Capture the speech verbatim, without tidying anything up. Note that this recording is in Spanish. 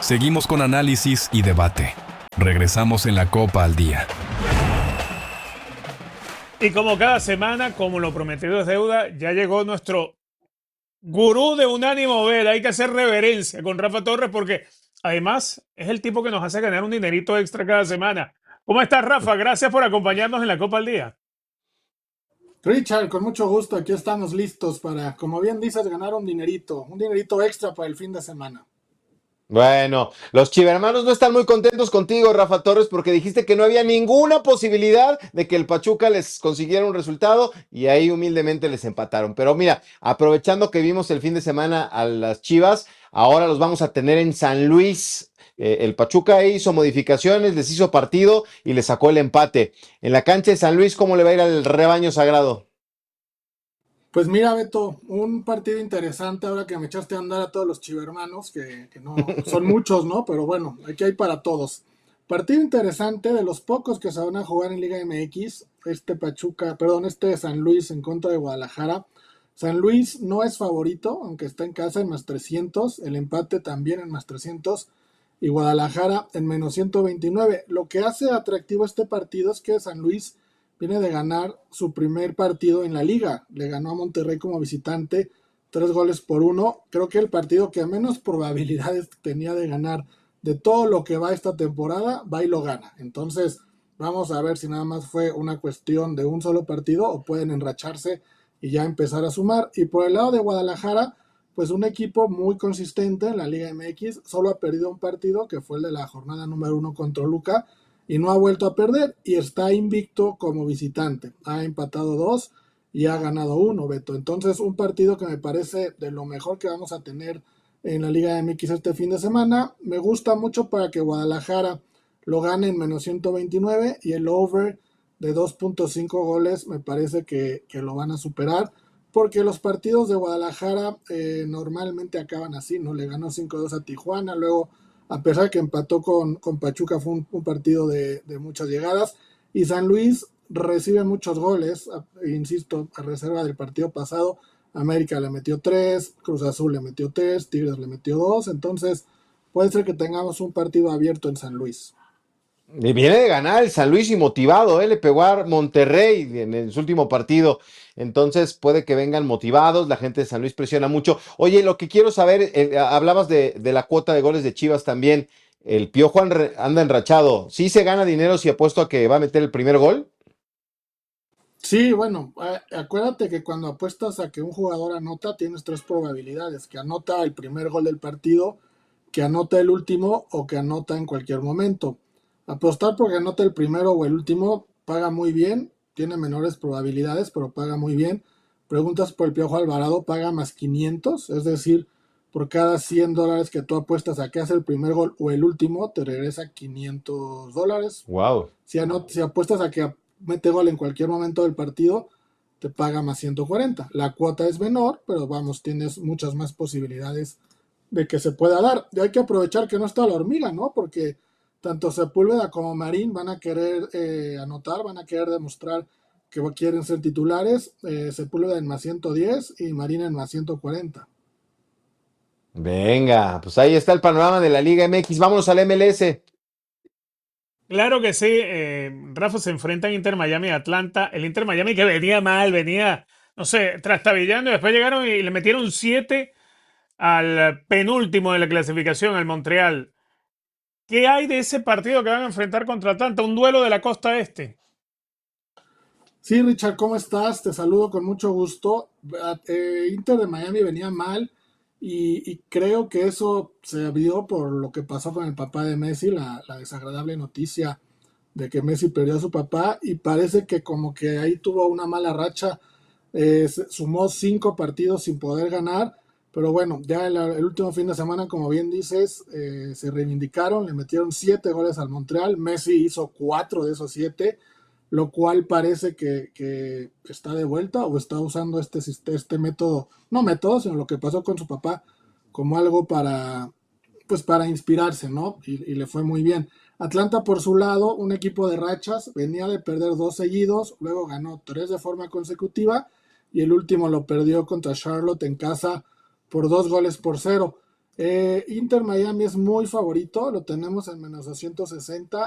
Seguimos con análisis y debate. Regresamos en la Copa al Día. Y como cada semana, como lo prometido es deuda, ya llegó nuestro gurú de Unánimo Bet. Hay que hacer reverencia con Rafa Torres porque además es el tipo que nos hace ganar un dinerito extra cada semana. ¿Cómo estás, Rafa? Gracias por acompañarnos en la Copa al Día. Richard, con mucho gusto, aquí estamos listos para, como bien dices, ganar un dinerito, un dinerito extra para el fin de semana. Bueno, los chivermanos no están muy contentos contigo, Rafa Torres, porque dijiste que no había ninguna posibilidad de que el Pachuca les consiguiera un resultado y ahí humildemente les empataron. Pero mira, aprovechando que vimos el fin de semana a las Chivas, ahora los vamos a tener en San Luis. Eh, el Pachuca hizo modificaciones, les hizo partido y les sacó el empate. En la cancha de San Luis, ¿cómo le va a ir al rebaño sagrado? Pues mira, Beto, un partido interesante ahora que me echaste a andar a todos los chivermanos, que, que no son muchos, ¿no? Pero bueno, aquí hay para todos. Partido interesante, de los pocos que se van a jugar en Liga M X, este Pachuca, perdón, este San Luis en contra de Guadalajara. San Luis no es favorito, aunque está en casa en más trescientos, el empate también en más trescientos, y Guadalajara en menos ciento veintinueve. Lo que hace atractivo este partido es que San Luis viene de ganar su primer partido en la liga. Le ganó a Monterrey como visitante, tres goles por uno. Creo que el partido que menos probabilidades tenía de ganar de todo lo que va esta temporada, va y lo gana. Entonces, vamos a ver si nada más fue una cuestión de un solo partido o pueden enracharse y ya empezar a sumar. Y por el lado de Guadalajara, pues un equipo muy consistente en la Liga M X, solo ha perdido un partido, que fue el de la jornada número uno contra Luca, y no ha vuelto a perder y está invicto como visitante. Ha empatado dos y ha ganado uno, Beto. Entonces, un partido que me parece de lo mejor que vamos a tener en la Liga M X este fin de semana. Me gusta mucho para que Guadalajara lo gane en menos ciento veintinueve y el over de dos punto cinco goles me parece que, que lo van a superar, porque los partidos de Guadalajara eh, normalmente acaban así, ¿no? Le ganó cinco dos a Tijuana, luego a pesar de que empató con, con Pachuca, fue un, un partido de, de muchas llegadas, y San Luis recibe muchos goles, a, insisto, a reserva del partido pasado. América le metió tres, Cruz Azul le metió tres, Tigres le metió dos, entonces puede ser que tengamos un partido abierto en San Luis. Y viene de ganar el San Luis y motivado, ¿eh? Le pegó a Monterrey en el su último partido. Entonces puede que vengan motivados, la gente de San Luis presiona mucho. Oye, lo que quiero saber, eh, hablabas de, de la cuota de goles de Chivas también. El Piojo anda enrachado. ¿Sí se gana dinero si apuesto a que va a meter el primer gol? Sí, bueno, acuérdate que cuando apuestas a que un jugador anota, tienes tres probabilidades: que anota el primer gol del partido, que anota el último o que anota en cualquier momento. Apostar porque anota el primero o el último paga muy bien, tiene menores probabilidades, pero paga muy bien. Preguntas por el Piojo Alvarado, paga más quinientos, es decir, por cada cien dólares que tú apuestas a que hace el primer gol o el último, te regresa quinientos dólares. Wow. Si, anot si apuestas a que mete gol en cualquier momento del partido, te paga más ciento cuarenta. La cuota es menor, pero vamos, tienes muchas más posibilidades de que se pueda dar. Y hay que aprovechar que no está la hormiga, ¿no? Porque tanto Sepúlveda como Marín van a querer eh, anotar, van a querer demostrar que quieren ser titulares. Eh, Sepúlveda en más ciento diez y Marín en más ciento cuarenta. Venga, pues ahí está el panorama de la Liga M X. Vámonos al M L S. Claro que sí, eh, Rafa, se enfrentan Inter Miami y Atlanta. El Inter Miami que venía mal, venía, no sé, trastabillando, y después llegaron y le metieron siete al penúltimo de la clasificación, al Montreal. ¿Qué hay de ese partido que van a enfrentar contra Atlanta? Un duelo de la costa este. Sí, Richard, ¿cómo estás? Te saludo con mucho gusto. Eh, Inter de Miami venía mal y, y creo que eso se vio por lo que pasó con el papá de Messi, la, la desagradable noticia de que Messi perdió a su papá, y parece que como que ahí tuvo una mala racha. Eh, sumó cinco partidos sin poder ganar, pero bueno, ya el, el último fin de semana, como bien dices, eh, se reivindicaron, le metieron siete goles al Montreal. Messi hizo cuatro de esos siete, lo cual parece que, que está de vuelta o está usando este, este método, no método, sino lo que pasó con su papá, como algo para, pues para inspirarse, ¿no? Y, y le fue muy bien. Atlanta, por su lado, un equipo de rachas, venía de perder dos seguidos, luego ganó tres de forma consecutiva y el último lo perdió contra Charlotte en casa por dos goles por cero. Eh, Inter Miami es muy favorito, lo tenemos en menos doscientos sesenta